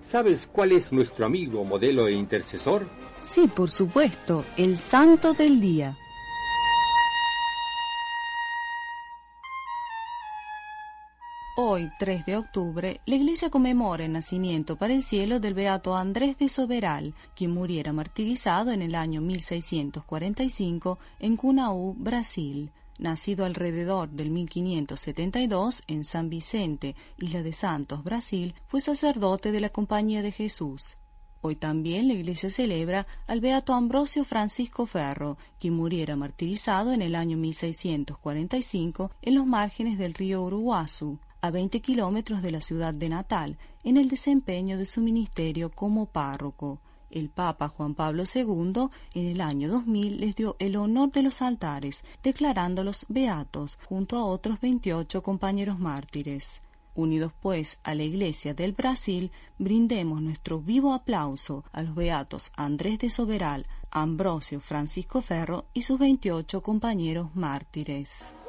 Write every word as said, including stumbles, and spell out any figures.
¿Sabes cuál es nuestro amigo, modelo e intercesor? Sí, por supuesto, el santo del día. Hoy, tres de octubre, la Iglesia conmemora el nacimiento para el cielo del beato Andrés de Soberal, quien muriera martirizado en el año mil seiscientos cuarenta y cinco en Cunaú, Brasil. Nacido alrededor del mil quinientos setenta y dos en San Vicente, Isla de Santos, Brasil, fue sacerdote de la Compañía de Jesús. Hoy también la Iglesia celebra al beato Ambrosio Francisco Ferro, quien muriera martirizado en el año mil seiscientos cuarenta y cinco en los márgenes del río Uruguazú, a veinte kilómetros de la ciudad de Natal, en el desempeño de su ministerio como párroco. El Papa Juan Pablo segundo, en el año dos mil, les dio el honor de los altares, declarándolos beatos, junto a otros veintiocho compañeros mártires. Unidos, pues, a la Iglesia del Brasil, brindemos nuestro vivo aplauso a los beatos Andrés de Soberal, Ambrosio Francisco Ferro y sus veintiocho compañeros mártires.